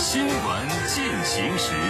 新闻进行时。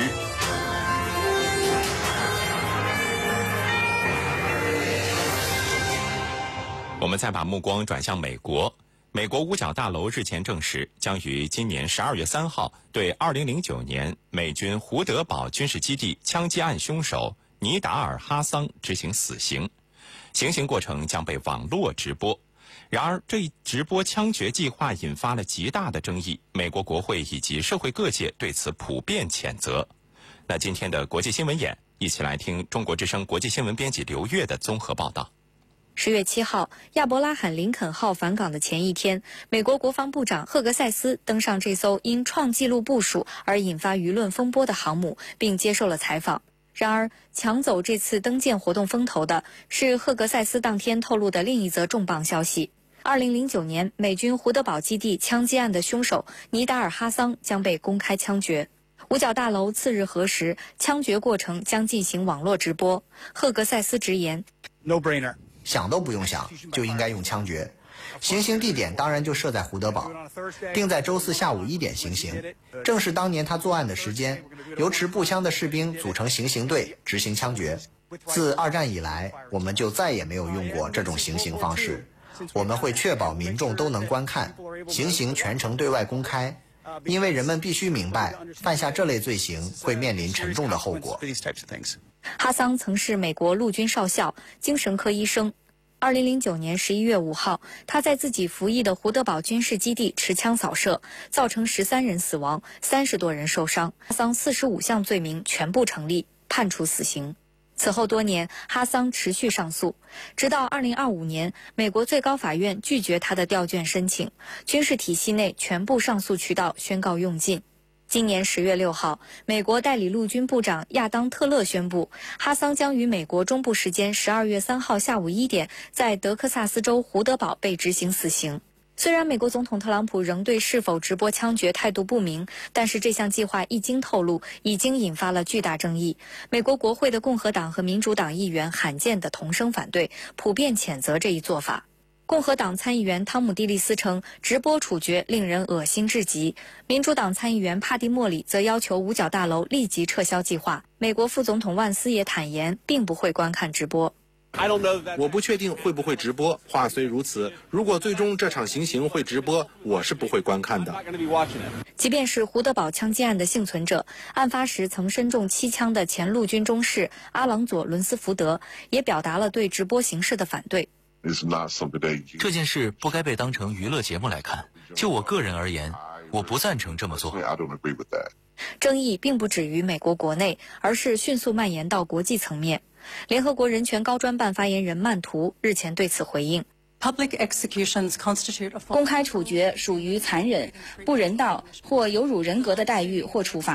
我们再把目光转向美国。美国五角大楼日前证实，将于今年12月3号对2009年美军胡德堡军事基地枪击案凶手尼达尔·哈桑执行死刑，行刑过程将被网络直播。然而，这一直播枪决计划引发了极大的争议，美国国会以及社会各界对此普遍谴责。那今天的国际新闻眼，一起来听中国之声国际新闻编辑刘越的综合报道。 10月7号，亚伯拉罕·林肯号返港的前一天，美国国防部长赫格塞斯登上这艘因创纪录部署而引发舆论风波的航母，并接受了采访。然而，抢走这次登舰活动风头的是赫格塞斯当天透露的另一则重磅消息：2009年美军胡德堡基地枪击案的凶手尼达尔·哈桑将被公开枪决。五角大楼次日核实，枪决过程将进行网络直播。赫格塞斯直言 ：“No brainer。” 想都不用想，就应该用枪决。行刑地点当然就设在胡德堡，定在周4下午1点行刑，正是当年他作案的时间。由持步枪的士兵组成行刑队执行枪决。自二战以来，我们就再也没有用过这种行刑方式。我们会确保民众都能观看，行刑全程对外公开，因为人们必须明白，犯下这类罪行会面临沉重的后果。 哈桑曾是美国陆军少校、精神科医生。2009年11月5号，他在自己服役的胡德堡军事基地持枪扫射，造成13人死亡，30多人受伤。哈桑45项罪名全部成立，判处死刑。此后多年，哈桑持续上诉，直到2025年，美国最高法院拒绝他的调卷申请，军事体系内全部上诉渠道宣告用尽。今年10月6号，美国代理陆军部长亚当·特勒宣布，哈桑将于美国中部时间12月3号下午1点，在德克萨斯州胡德堡被执行死刑。虽然美国总统特朗普仍对是否直播枪决态度不明，但是这项计划一经透露，已经引发了巨大争议。美国国会的共和党和民主党议员罕见的同声反对，普遍谴责这一做法。共和党参议员汤姆·蒂利斯称，直播处决令人恶心至极。民主党参议员帕蒂莫里则要求五角大楼立即撤销计划。美国副总统万斯也坦言，并不会观看直播。 我不确定会不会直播。话虽如此，如果最终这场行刑会直播，我是不会观看的。 即便是胡德堡枪击案的幸存者，案发时曾身中7枪的前陆军中士阿朗佐·伦斯福德也表达了对直播形式的反对。 这件事不该被当成娱乐节目来看。就我个人而言，我不赞成这么做。 争议并不止于美国国内，而是迅速蔓延到国际层面。联合国人权高专办发言人曼图日前对此回应： 公开处决属于残忍、不人道或有辱人格的待遇或处罚。